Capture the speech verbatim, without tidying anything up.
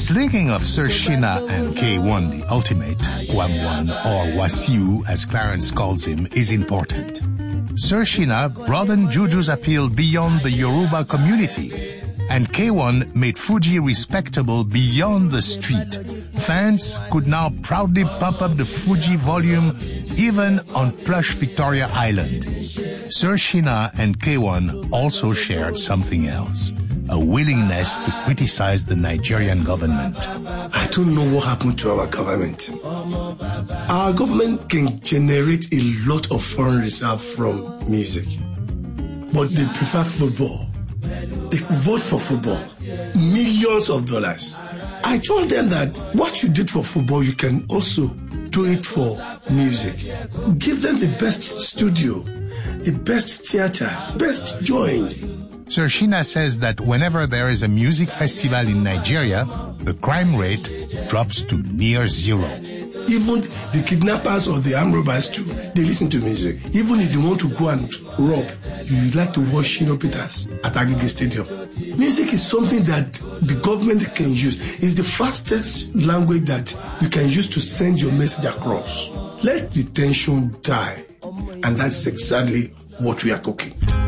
This linking of Sir Shina and K one, the ultimate, Gwangwan, or Wasiu as Clarence calls him, is important. Sir Shina broadened Juju's appeal beyond the Yoruba community, and K one made Fuji respectable beyond the street. Fans could now proudly pump up the Fuji volume even on plush Victoria Island. Sir Shina and K one also shared something else, a willingness to criticize the Nigerian government. I don't know what happened to our government. Our government can generate a lot of foreign reserve from music, but they prefer football. They vote for football. Millions of dollars. I told them that what you did for football, you can also do it for music. Give them the best studio, the best theater, best joint. Sir Shina says that whenever there is a music festival in Nigeria, the crime rate drops to near zero. Even the kidnappers or the armed robbers too, they listen to music. Even if you want to go and rob, you like to watch Shino Peters at Agege Stadium. Music is something that the government can use. It's the fastest language that you can use to send your message across. Let the tension die. And that is exactly what we are cooking.